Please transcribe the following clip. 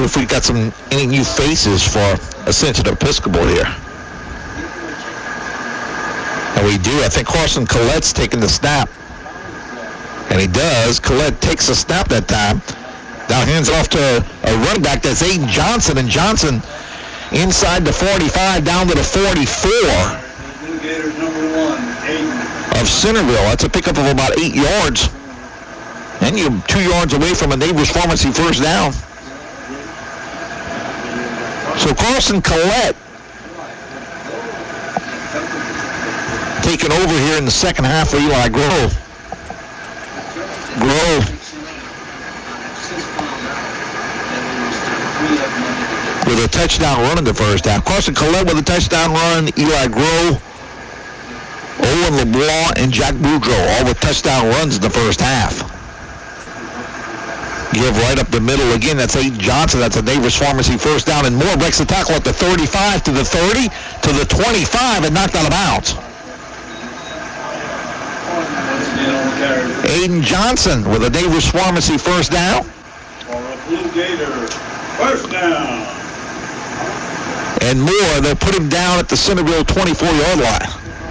see if we got any new faces for Ascension Episcopal here. And we do. I think Carson Collette's taking the snap. And he does. Collette takes a snap that time. Now hands off to a running back. That's Aiden Johnson. And Johnson inside the 45 down to the 44 of Centerville. That's a pickup of about 8 yards. And you're 2 yards away from a Neighbors Pharmacy first down. So Carson Collette taking over here in the second half for Eli Grove. With a touchdown run in the first half. Carson Collette with a touchdown run. Eli Grove, Owen LeBlanc, and Jack Boudreau all with touchdown runs in the first half. Give right up the middle again. That's Aiden Johnson. That's a Neighbors Pharmacy first down. And Moore breaks the tackle at the 35 to the 30 to the 25 and knocked out of bounds. Aiden Johnson with a Neighbors Pharmacy first down. Blue Gator first down. And Moore, they'll put him down at the Centerville 24-yard line.